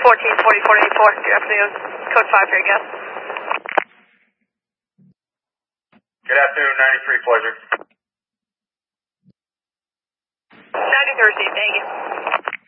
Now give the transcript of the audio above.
144084. Good afternoon. Code 5 here, guess. Good afternoon, 93 Pleasure. 93, thank you.